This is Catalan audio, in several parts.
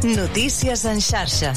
Notícies en xarxa.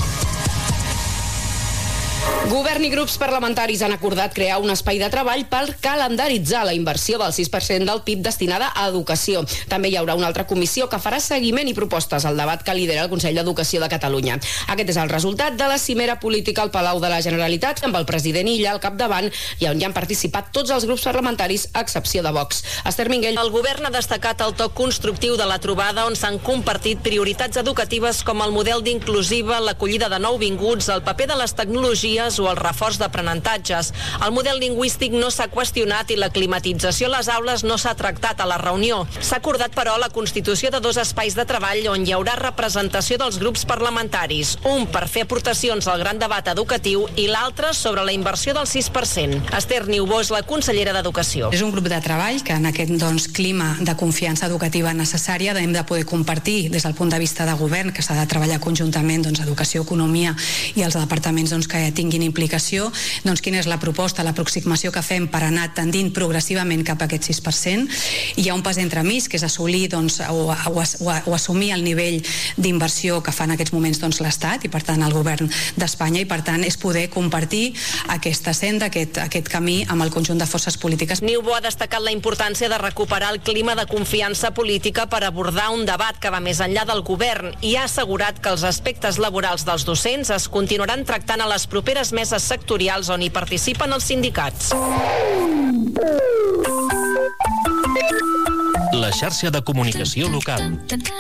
Govern i grups parlamentaris han acordat crear un espai de treball per calendaritzar la inversió del 6% del PIB destinada a educació. També hi haurà una altra comissió que farà seguiment i propostes al debat que lidera el Consell d'Educació de Catalunya. Aquest és el resultat de la cimera política al Palau de la Generalitat, amb el president Illa al capdavant i on hi han participat tots els grups parlamentaris, a excepció de Vox. Esther Minguell. El govern ha destacat el toc constructiu de la trobada, on s'han compartit prioritats educatives com el model d'inclusiva, l'acollida de nouvinguts, el paper de les tecnologies o el reforç d'aprenentatges. El model lingüístic no s'ha qüestionat i la climatització a les aules no s'ha tractat a la reunió. S'ha acordat, però, la constitució de 2 espais de treball on hi haurà representació dels grups parlamentaris, un per fer aportacions al gran debat educatiu i l'altre sobre la inversió del 6%. Esther Niubó és la consellera d'Educació. És un grup de treball que en aquest clima de confiança educativa necessària hem de poder compartir des del punt de vista de govern, que s'ha de treballar conjuntament educació, economia i els departaments que tinguin implicació, quina és la proposta, l'aproximació que fem per anar tendint progressivament cap a aquest 6%. Hi ha un pas entremig, que és assolir o assumir el nivell d'inversió que fa en aquests moments l'Estat i per tant el govern d'Espanya, i per tant és poder compartir aquesta senda, aquest camí amb el conjunt de forces polítiques. Niubó ha destacat la importància de recuperar el clima de confiança política per abordar un debat que va més enllà del govern i ha assegurat que els aspectes laborals dels docents es continuaran tractant a les properes meses sectorials on hi participen els sindicats. La xarxa de comunicació local.